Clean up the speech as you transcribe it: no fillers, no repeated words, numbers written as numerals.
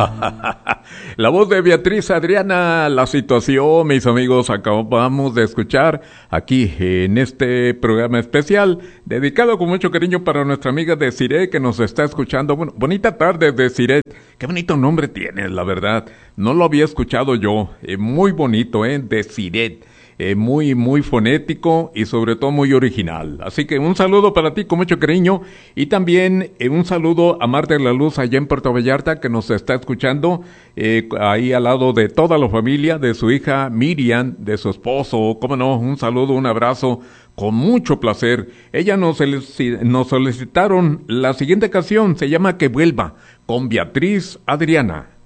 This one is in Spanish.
La voz de Beatriz Adriana, la situación, mis amigos, acabamos de escuchar aquí en este programa especial, dedicado con mucho cariño para nuestra amiga Desiree que nos está escuchando. Bueno, bonita tarde, Desiree. Qué bonito nombre tienes, la verdad. No lo había escuchado yo. Muy bonito, Desiree. Muy fonético y sobre todo muy original. Así que un saludo para ti con mucho cariño y también un saludo a Marta de la Luz allá en Puerto Vallarta que nos está escuchando ahí al lado de toda la familia, de su hija Miriam, de su esposo, cómo no, un saludo, un abrazo con mucho placer. Ella nos solicitaron la siguiente canción, se llama Que Vuelva, con Beatriz Adriana.